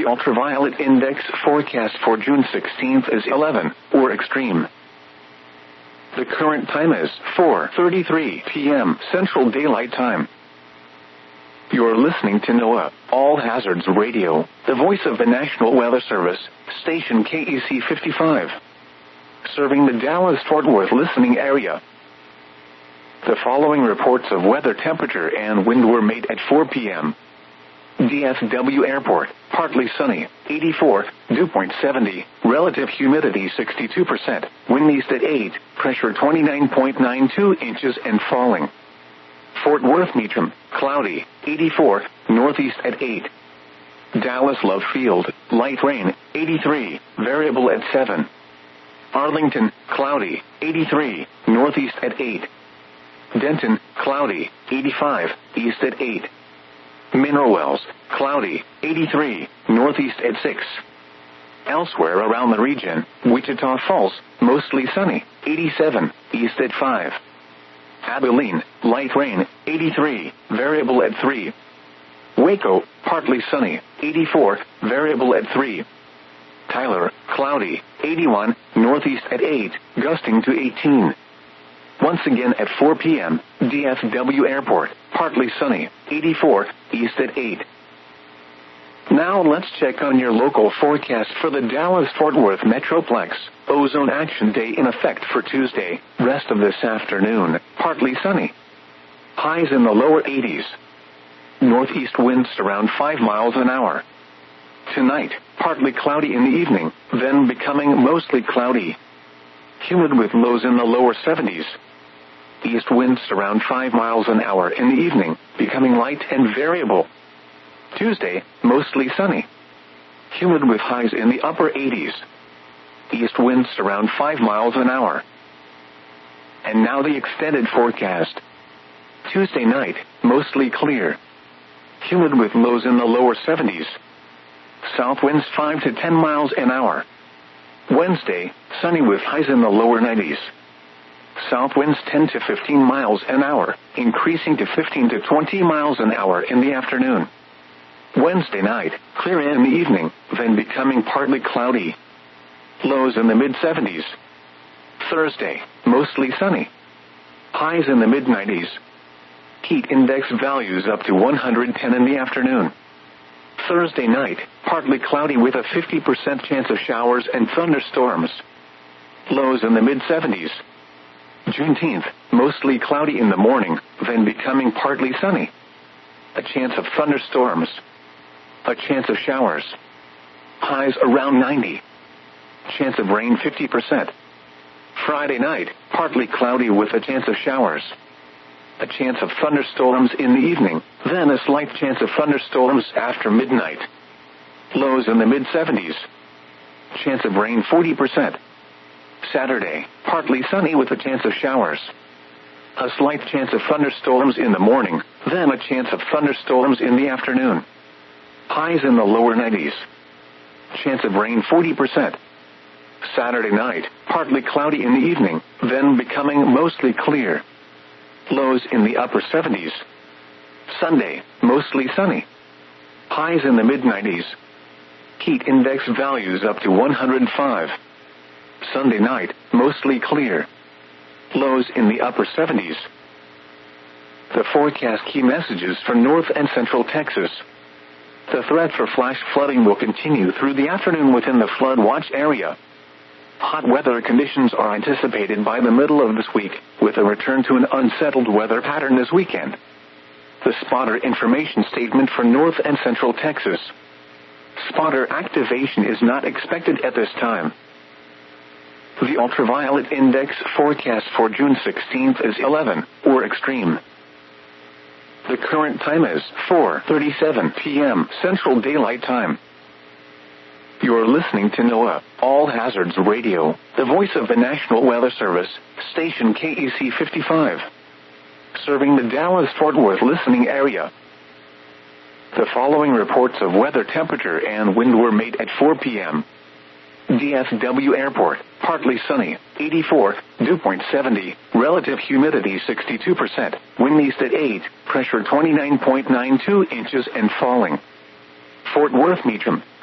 The ultraviolet index forecast for June 16th is 11, or extreme. The current time is 4:33 p.m. Central Daylight Time. You're listening to NOAA, All Hazards Radio, the voice of the National Weather Service, station KEC 55. Serving the Dallas-Fort Worth listening area. The following reports of weather temperature and wind were made at 4 p.m. DFW Airport, partly sunny, 84, dew point 70, relative humidity 62%, wind east at 8, pressure 29.92 inches and falling. Fort Worth Meacham, cloudy, 84, northeast at 8. Dallas Love Field, light rain, 83, variable at 7. Arlington, cloudy, 83, northeast at 8. Denton, cloudy, 85, east at 8. Mineral Wells, cloudy, 83, northeast at 6. Elsewhere around the region, Wichita Falls, mostly sunny, 87, east at 5. Abilene, light rain, 83, variable at 3. Waco, partly sunny, 84, variable at 3. Tyler, cloudy, 81, northeast at 8, gusting to 18. Once again at 4 p.m., DFW Airport, partly sunny, 84, east at 8. Now let's check on your local forecast for the Dallas-Fort Worth Metroplex. Ozone Action Day in effect for Tuesday, rest of this afternoon, partly sunny. Highs in the lower 80s. Northeast winds around 5 miles an hour. Tonight, partly cloudy in the evening, then becoming mostly cloudy. Humid with lows in the lower 70s. East winds around 5 miles an hour in the evening, becoming light and variable. Tuesday, mostly sunny. Humid with highs in the upper 80s. East winds around 5 miles an hour. And now the extended forecast. Tuesday night, mostly clear. Humid with lows in the lower 70s. South winds 5 to 10 miles an hour. Wednesday, sunny with highs in the lower 90s. South winds 10 to 15 miles an hour, increasing to 15 to 20 miles an hour in the afternoon. Wednesday night, clear in the evening, then becoming partly cloudy. Lows in the mid-70s. Thursday, mostly sunny. Highs in the mid-90s. Heat index values up to 110 in the afternoon. Thursday night, partly cloudy with a 50% chance of showers and thunderstorms. Lows in the mid-70s. Juneteenth, mostly cloudy in the morning, then becoming partly sunny. A chance of thunderstorms. A chance of showers. Highs around 90. Chance of rain 50%. Friday night, partly cloudy with a chance of showers. A chance of thunderstorms in the evening, then a slight chance of thunderstorms after midnight. Lows in the mid-70s. Chance of rain 40%. Saturday, partly sunny with a chance of showers. A slight chance of thunderstorms in the morning, then a chance of thunderstorms in the afternoon. Highs in the lower 90s. Chance of rain 40%. Saturday night, partly cloudy in the evening, then becoming mostly clear. Lows in the upper 70s. Sunday, mostly sunny. Highs in the mid-90s. Heat index values up to 105. Sunday night, mostly clear. Lows in the upper 70s. The forecast key messages for North and Central Texas. The threat for flash flooding will continue through the afternoon within the flood watch area. Hot weather conditions are anticipated by the middle of this week, with a return to an unsettled weather pattern this weekend. The spotter information statement for North and Central Texas. Spotter activation is not expected at this time. The ultraviolet index forecast for June 16th is 11, or extreme. The current time is 4:37 p.m. Central Daylight Time. You're listening to NOAA, All Hazards Radio, the voice of the National Weather Service, station KEC 55. Serving the Dallas-Fort Worth listening area. The following reports of weather temperature and wind were made at 4 p.m. DFW Airport, partly sunny, 84, dew point 70, relative humidity 62%, wind east at 8, pressure 29.92 inches and falling. Fort Worth Meacham,